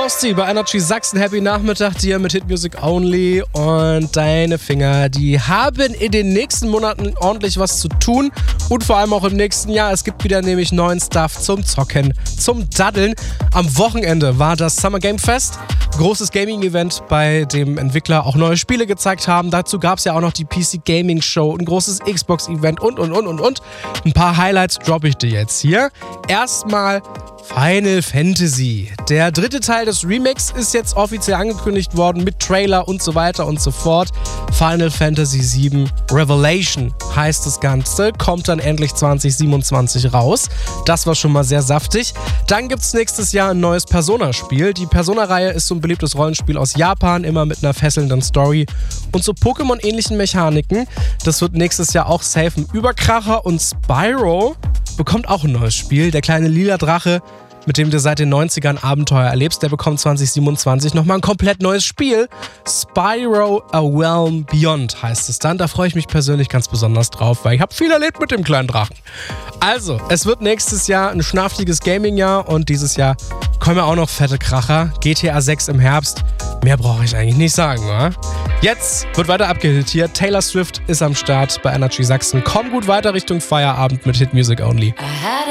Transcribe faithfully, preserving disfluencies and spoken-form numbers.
Frosty bei Energy Sachsen. Happy Nachmittag dir mit Hit Music Only. Und deine Finger, die haben in den nächsten Monaten ordentlich was zu tun. Und vor allem auch im nächsten Jahr. Es gibt wieder nämlich neuen Stuff zum Zocken, zum Daddeln. Am Wochenende war das Summer Game Fest. Großes Gaming-Event, bei dem Entwickler auch neue Spiele gezeigt haben. Dazu gab es ja auch noch die P C Gaming Show, ein großes Xbox-Event und, und, und, und, und. Ein paar Highlights droppe ich dir jetzt hier. Erstmal Final Fantasy. Der dritte Teil des Remakes ist jetzt offiziell angekündigt worden mit Trailer und so weiter und so fort. Final Fantasy sieben Revelation heißt das Ganze, kommt dann endlich zwanzig siebenundzwanzig raus. Das war schon mal sehr saftig. Dann gibt es nächstes Jahr ein neues Persona-Spiel. Die Persona-Reihe ist so ein beliebtes Rollenspiel aus Japan, immer mit einer fesselnden Story und so Pokémon-ähnlichen Mechaniken. Das wird nächstes Jahr auch safe ein Überkracher. Und Spyro bekommt auch ein neues Spiel. Der kleine lila Drache, mit dem du seit den neunzigern Abenteuer erlebst, der bekommt zwanzig siebenundzwanzig nochmal ein komplett neues Spiel. Spyro A Realm Beyond heißt es dann. Da freue ich mich persönlich ganz besonders drauf, weil ich habe viel erlebt mit dem kleinen Drachen. Also, es wird nächstes Jahr ein schnaftiges Gaming-Jahr und dieses Jahr kommen ja auch noch fette Kracher. G T A sechs im Herbst. Mehr brauche ich eigentlich nicht sagen, wa? Jetzt wird weiter abgehittet hier. Taylor Swift ist am Start bei Energy Sachsen. Komm gut weiter Richtung Feierabend mit Hit Music Only.